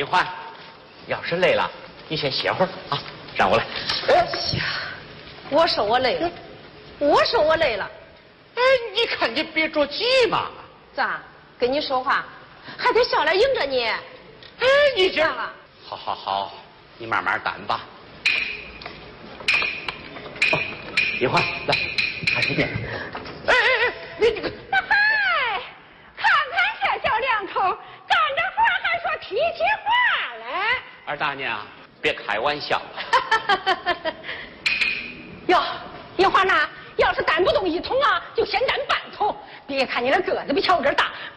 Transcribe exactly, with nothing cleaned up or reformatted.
玉环，要是累了，你先歇会儿啊，让我来。 哎呀，我说我累了，我说我累了。 哎，你看你别着急嘛。 咋？跟你说话还得笑脸迎着你。哎， 你这样啊？ 好好好，你慢慢担吧。玉环，来，看这边。哎哎哎，你这个。 嗨，看看这小两口干着活还说提起话来。 二大娘，别开玩笑了。 哟，玉环呐，要是担不动一桶啊，就先担半桶。别看你那个子比小根大，